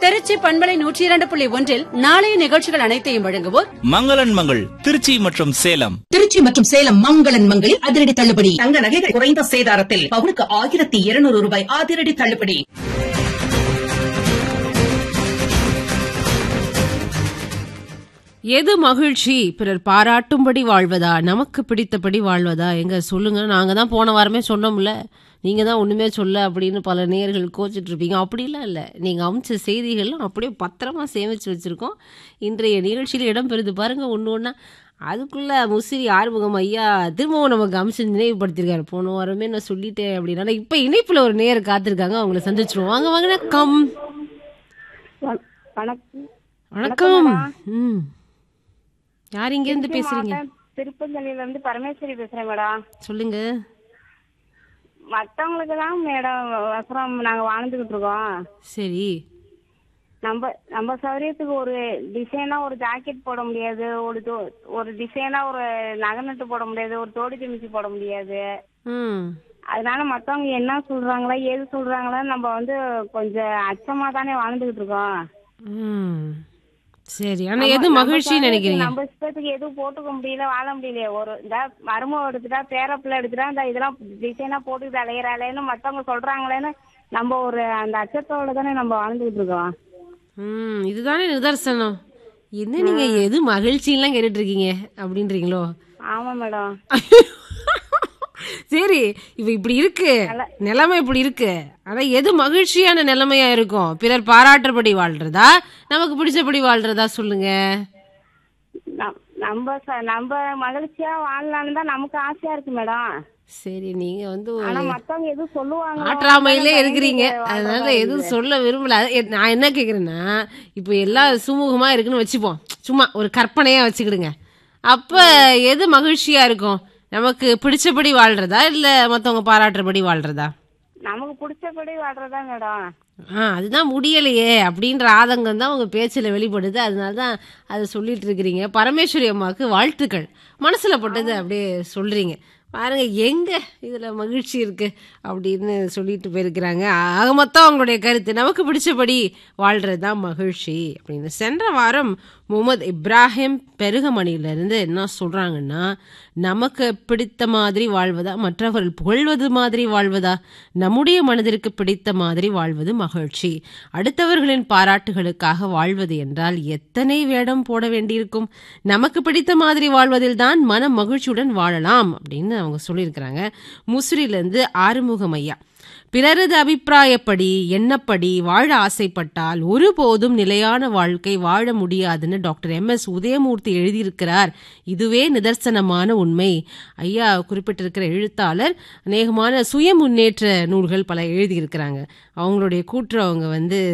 திருச்சி பண்பலை 102.1 நாளைய நிகழ்ச்சிகள் அனைத்தையும் வழங்குவோர் மங்களன் மங்கள் திருச்சி மற்றும் சேலம். திருச்சி மற்றும் சேலம் மங்களன் மங்களில் அதிரடி தள்ளுபடி. தங்க நகைகள் குறைந்த சேதாரத்தில் பவுனுக்கு 1200 ரூபாய் அதிரடி தள்ளுபடி. எது மகிழ்ச்சி? பிறர் பாராட்டும்படி வாழ்வதா, நமக்கு பிடித்தபடி வாழ்வதா? எங்க சொல்லுங்க. நாங்க தான் போன வாரமே சொன்னோம்ல, நீங்க தான் ஒண்ணுமே சொல்ல அப்படின்னு பல நேயர்கள் கோச்சிட்டு இருப்பீங்க. அப்படிலாம் இல்லை, நீங்க அமைச்ச செய்திகள்லாம் அப்படியே பத்திரமா சேமிச்சு வச்சிருக்கோம். இன்றைய நிகழ்ச்சியில் இடம்பெறுது பாருங்க ஒன்று ஒன்றா. அதுக்குள்ள முசிறி ஆறுமுகம் ஐயா திரும்பவும் நமக்கு அமைச்சு நினைவுபடுத்திருக்காரு. போன வாரமே நான் சொல்லிட்டேன் அப்படின்னா. இப்ப இணைப்புல ஒரு நேயர் காத்திருக்காங்க, அவங்கள சந்திச்சிருவோம். வாங்க வாங்க. வணக்கம். யார் இங்க இருந்து பேசுறீங்க? திருப்பந்தலில இருந்து பரமேஸ்வரி பேசுறேன் மேடம். சொல்லுங்க. மத்தவங்களுக்கு தான் மேடம் வசரம் நாங்க வாழ்ந்துகிட்டு இருக்கோம். சரி. நம்ம சௌரியத்துக்கு ஒரு டிசைனா ஒரு ஜாக்கெட் போட முடியாது, ஒரு டிசைனா ஒரு நகை நட்டு போட முடியாது, ஒரு தோடி துணிச்சு போட முடியாது. அதனால மத்தவங்க என்ன சொல்றாங்களா ஏது சொல்றாங்களா நம்ம வந்து கொஞ்சம் அச்சமா தானே வாழ்ந்துகிட்டு இருக்கோம். சரி. ஆனா எது மகிழ்ச்சி நினைக்கிறீங்க? நம்ம இஷ்டத்துக்கு எதுவும் போட்டுக்க முடியல, வாழ முடியல. ஒரு இந்த மருமக எடுத்துட்டா, பேரப்பிள்ளை எடுத்துட்டா, இந்த இதெல்லாம் டிசைனா போட்டுக்கிட்டு அலையிறாளேன்னு மத்தவங்க சொல்றாங்களேன்னு நம்ம ஒரு அந்த அச்சத்தோட தானே நம்ம வாழ்ந்துகிட்டு இருக்கோம். இதுதானே நிதர்சனம். என்ன நீங்க எது மகிழ்ச்சியெல்லாம் கேட்டுட்டு இருக்கீங்க அப்படின்றீங்களோ? ஆமா மேடம். சரி, இப்ப இப்படி இருக்கு நிலைமை, இப்படி இருக்கு. ஆனா எது மகிழ்ச்சியான நிலைமையா இருக்கும்? பிறர் பாராட்டுறபடி வாழ்றதா, நமக்கு பிடிச்சபடி வாழ்றதா? சொல்லுங்க. நம்ம மகிழ்ச்சியா வாழலான்னு தான் நமக்கு ஆசையா இருக்கு மேடம். சரி, நீங்க வந்து மத்தவங்க எதுவும் சொல்லுவாங்க ஆற்றாமையிலே இருக்கிறீங்க, அதனால எதுவும் சொல்ல விரும்பல. நான் என்ன கேக்குறேன்னா, இப்ப எல்லாம் சுமூகமா இருக்குன்னு வச்சுப்போம், சும்மா ஒரு கற்பனையா வச்சுக்கிடுங்க. அப்ப எது மகிழ்ச்சியா இருக்கும்? நமக்கு பிடிச்சபடி வாழ்றதா இல்ல மத்தவங்க பாராட்டுறபடி வாழ்றதா? நமக்கு பிடிச்சபடி வாழ்றதா மேடம். அதுதான் முடியலையே அப்படின்ற ஆதங்கம் தான் உங்க பேச்சுல வெளிப்படுது. அதனாலதான் அதை சொல்லிட்டு இருக்கிறீங்க. பரமேஸ்வரி அம்மாவுக்கு வாழ்த்துக்கள். மனசுல பட்டது அப்படியே சொல்றீங்க பாருங்க, எங்க இதுல மகிழ்ச்சி இருக்கு அப்படின்னு சொல்லிட்டு போயிருக்கிறாங்க. ஆக மொத்தம் அவங்களுடைய கருத்து நமக்கு பிடிச்சபடி வாழ்றதுதான் மகிழ்ச்சி அப்படின்னு. சென்ற வாரம் முகமது இப்ராஹிம் பெருகமணியிலிருந்து என்ன சொல்றாங்கன்னா, நமக்கு பிடித்த மாதிரி வாழ்வதா, மற்றவர்கள் புகழ்வது மாதிரி வாழ்வதா? நம்முடைய மனதிற்கு பிடித்த மாதிரி வாழ்வது மகிழ்ச்சி. அடுத்தவர்களின் பாராட்டுகளுக்காக வாழ்வது என்றால் எத்தனை வேடம் போட வேண்டியிருக்கும். நமக்கு பிடித்த மாதிரி வாழ்வதில் தான் மன மகிழ்ச்சியுடன் வாழலாம் அப்படின்னு அவங்க சொல்லியிருக்கிறாங்க. முசிறியிலிருந்து ஆறுமுகம் ஐயா, பிறரது அபிப்பிராயப்படி எண்ணப்படி வாழ ஆசைப்பட்டால் ஒருபோதும் நிலையான வாழ்க்கை வாழ முடியாதுன்னு டாக்டர் MS உதயமூர்த்தி எழுதியிருக்கிறார். இதுவே நிதர்சனமான உண்மை. ஐயா குறிப்பிட்டிருக்கிற எழுத்தாளர் அநேகமான சுய முன்னேற்ற நூல்கள் பல எழுதியிருக்கிறாங்க. அவங்களுடைய கூற்று அவங்க